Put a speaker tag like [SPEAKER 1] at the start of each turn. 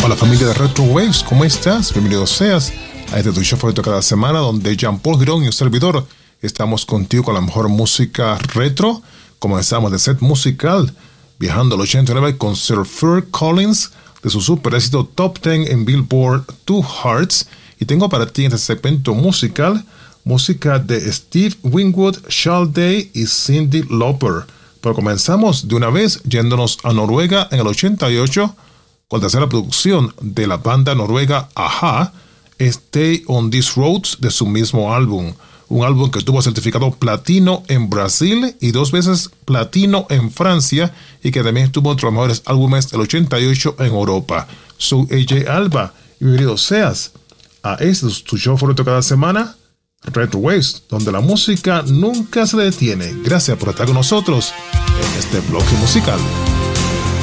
[SPEAKER 1] Hola familia de Retro Waves, ¿cómo estás? Bienvenido seas a este tu show favorito cada semana, donde Jean-Paul Girón y un servidor estamos contigo con la mejor música retro. Comenzamos de set musical viajando al 89 con Sir Phil Collins de su super éxito Top 10 en Billboard Two Hearts. Y tengo para ti en este segmento musical música de Steve Winwood, Charles Day y Cyndi Lauper. Pero comenzamos de una vez yéndonos a Noruega en el 88 con la tercera producción de la banda noruega a-ha, Stay on These Roads, de su mismo álbum. Un álbum que tuvo certificado platino en Brasil y 2 veces platino en Francia, y que también estuvo entre los mejores álbumes del 88 en Europa. Soy AJ Alba y bienvenido seas a este tu show favorito cada semana, Retro Waves, donde la música nunca se detiene. Gracias por estar con nosotros en este bloque musical.